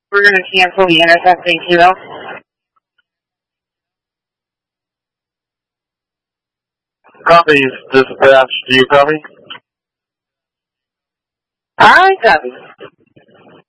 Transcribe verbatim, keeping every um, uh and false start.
We're going to cancel the intercepting kilo. Copy, dispatch. Do you copy? I copy.